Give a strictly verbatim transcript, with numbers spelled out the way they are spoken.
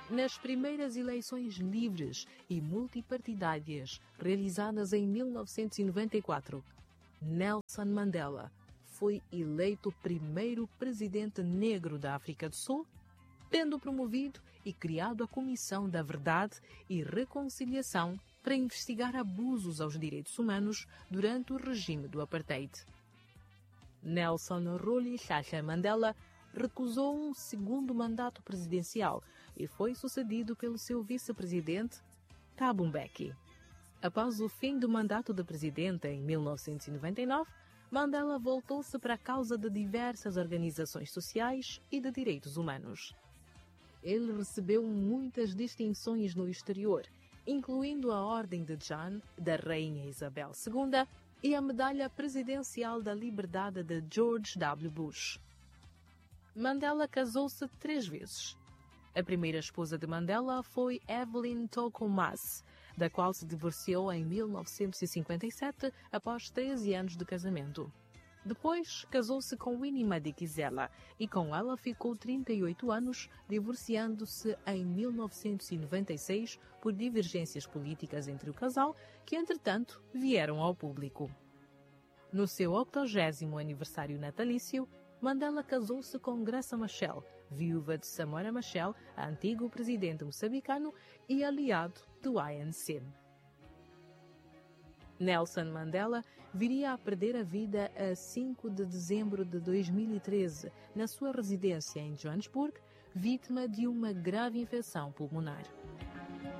Nas primeiras eleições livres e multipartidárias realizadas em mil novecentos e noventa e quatro, Nelson Mandela foi eleito o primeiro presidente negro da África do Sul, tendo promovido e criado a Comissão da Verdade e Reconciliação para investigar abusos aos direitos humanos durante o regime do apartheid. Nelson Rolihlahla Mandela recusou um segundo mandato presidencial e foi sucedido pelo seu vice-presidente, Thabo Mbeki. Após o fim do mandato de presidente em mil novecentos e noventa e nove, Mandela voltou-se para a causa de diversas organizações sociais e de direitos humanos. Ele recebeu muitas distinções no exterior, incluindo a Ordem de John, da Rainha Isabel segunda, e a Medalha Presidencial da Liberdade de George W. Bush. Mandela casou-se três vezes. A primeira esposa de Mandela foi Evelyn Tokomas, da qual se divorciou em mil novecentos e cinquenta e sete após treze anos de casamento. Depois, casou-se com Winnie Madikizela e com ela ficou trinta e oito anos, divorciando-se em mil novecentos e noventa e seis por divergências políticas entre o casal, que entretanto vieram ao público. No seu octogésimo aniversário natalício, Mandela casou-se com Graça Machel, viúva de Samora Machel, antigo presidente moçambicano e aliado do A N C. Nelson Mandela viria a perder a vida a cinco de dezembro de dois mil e treze, na sua residência em Joanesburgo, vítima de uma grave infecção pulmonar.